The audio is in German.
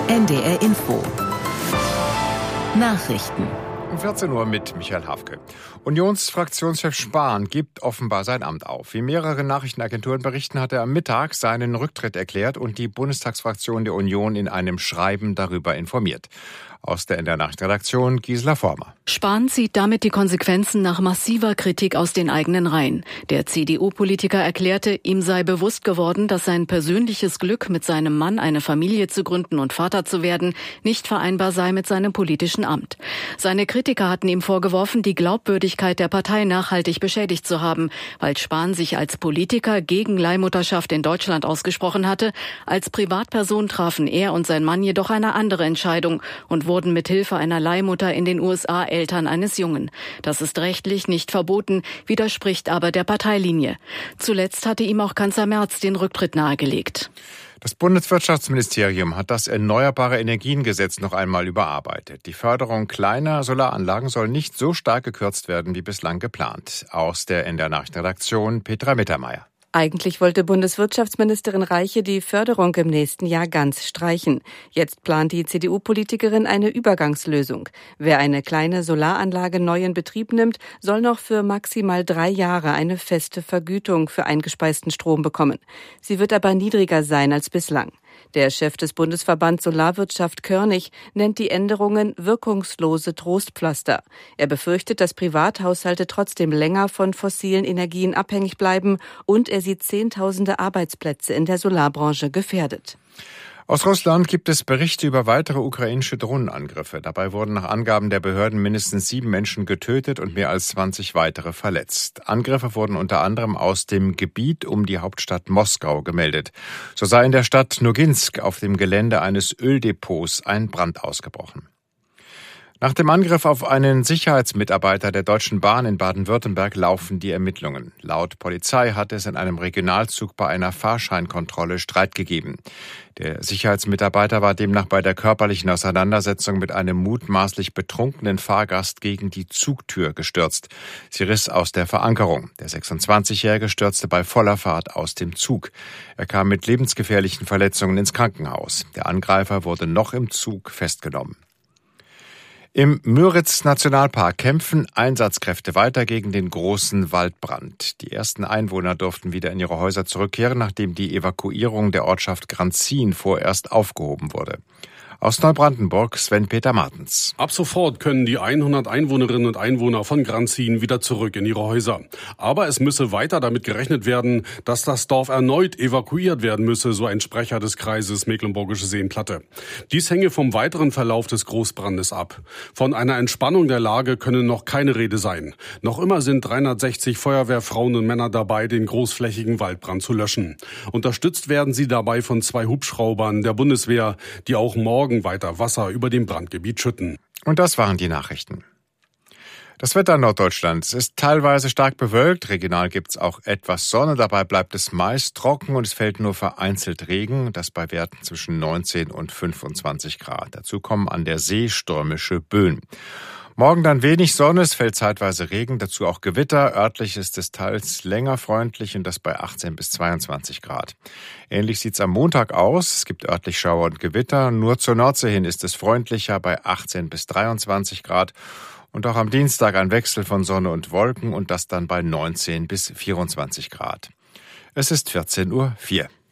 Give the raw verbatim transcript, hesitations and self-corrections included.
N D R Info. Nachrichten. Um vierzehn Uhr mit Michael Hafke. Unionsfraktionschef Spahn gibt offenbar sein Amt auf. Wie mehrere Nachrichtenagenturen berichten, hat er am Mittag seinen Rücktritt erklärt und die Bundestagsfraktion der Union in einem Schreiben darüber informiert. Aus der N D R-Nachrichtenredaktion Gisela Former. Spahn zieht damit die Konsequenzen nach massiver Kritik aus den eigenen Reihen. Der C D U-Politiker erklärte, ihm sei bewusst geworden, dass sein persönliches Glück, mit seinem Mann eine Familie zu gründen und Vater zu werden, nicht vereinbar sei mit seinem politischen Amt. Seine Kritiker hatten ihm vorgeworfen, die Glaubwürdigkeit der Partei nachhaltig beschädigt zu haben, weil Spahn sich als Politiker gegen Leihmutterschaft in Deutschland ausgesprochen hatte. Als Privatperson trafen er und sein Mann jedoch eine andere Entscheidung und wurden mit Hilfe einer Leihmutter in den U S A Eltern eines Jungen. Das ist rechtlich nicht verboten, widerspricht aber der Parteilinie. Zuletzt hatte ihm auch Kanzler Merz den Rücktritt nahegelegt. Das Bundeswirtschaftsministerium hat das Erneuerbare Energiengesetz noch einmal überarbeitet. Die Förderung kleiner Solaranlagen soll nicht so stark gekürzt werden wie bislang geplant. Aus der N D R-Nachrichtenredaktion Petra Mittermeier. Eigentlich wollte Bundeswirtschaftsministerin Reiche die Förderung im nächsten Jahr ganz streichen. Jetzt plant die C D U-Politikerin eine Übergangslösung. Wer eine kleine Solaranlage neu in Betrieb nimmt, soll noch für maximal drei Jahre eine feste Vergütung für eingespeisten Strom bekommen. Sie wird aber niedriger sein als bislang. Der Chef des Bundesverbands Solarwirtschaft Körnig nennt die Änderungen wirkungslose Trostpflaster. Er befürchtet, dass Privathaushalte trotzdem länger von fossilen Energien abhängig bleiben und er sieht Zehntausende Arbeitsplätze in der Solarbranche gefährdet. Aus Russland gibt es Berichte über weitere ukrainische Drohnenangriffe. Dabei wurden nach Angaben der Behörden mindestens sieben Menschen getötet und mehr als zwanzig weitere verletzt. Angriffe wurden unter anderem aus dem Gebiet um die Hauptstadt Moskau gemeldet. So sei in der Stadt Noginsk auf dem Gelände eines Öldepots ein Brand ausgebrochen. Nach dem Angriff auf einen Sicherheitsmitarbeiter der Deutschen Bahn in Baden-Württemberg laufen die Ermittlungen. Laut Polizei hat es in einem Regionalzug bei einer Fahrscheinkontrolle Streit gegeben. Der Sicherheitsmitarbeiter war demnach bei der körperlichen Auseinandersetzung mit einem mutmaßlich betrunkenen Fahrgast gegen die Zugtür gestürzt. Sie riss aus der Verankerung. Der sechsundzwanzigjährige stürzte bei voller Fahrt aus dem Zug. Er kam mit lebensgefährlichen Verletzungen ins Krankenhaus. Der Angreifer wurde noch im Zug festgenommen. Im Müritz-Nationalpark kämpfen Einsatzkräfte weiter gegen den großen Waldbrand. Die ersten Einwohner durften wieder in ihre Häuser zurückkehren, nachdem die Evakuierung der Ortschaft Granzin vorerst aufgehoben wurde. Aus Neubrandenburg Sven-Peter Martens. Ab sofort können die hundert Einwohnerinnen und Einwohner von Granzin wieder zurück in ihre Häuser. Aber es müsse weiter damit gerechnet werden, dass das Dorf erneut evakuiert werden müsse, so ein Sprecher des Kreises Mecklenburgische Seenplatte. Dies hänge vom weiteren Verlauf des Großbrandes ab. Von einer Entspannung der Lage könne noch keine Rede sein. Noch immer sind dreihundertsechzig Feuerwehrfrauen und Männer dabei, den großflächigen Waldbrand zu löschen. Unterstützt werden sie dabei von zwei Hubschraubern der Bundeswehr, die auch morgen weiter Wasser über dem Brandgebiet schütten. Und das waren die Nachrichten. Das Wetter in Norddeutschland ist teilweise stark bewölkt. Regional gibt es auch etwas Sonne. Dabei bleibt es meist trocken und es fällt nur vereinzelt Regen. Das bei Werten zwischen neunzehn und fünfundzwanzig Grad. Dazu kommen an der See stürmische Böen. Morgen dann wenig Sonne, es fällt zeitweise Regen, dazu auch Gewitter. Örtlich ist es teils länger freundlich und das bei achtzehn bis zweiundzwanzig Grad. Ähnlich sieht's am Montag aus. Es gibt örtlich Schauer und Gewitter. Nur zur Nordsee hin ist es freundlicher bei achtzehn bis dreiundzwanzig Grad. Und auch am Dienstag ein Wechsel von Sonne und Wolken und das dann bei neunzehn bis vierundzwanzig Grad. Es ist vierzehn Uhr vier.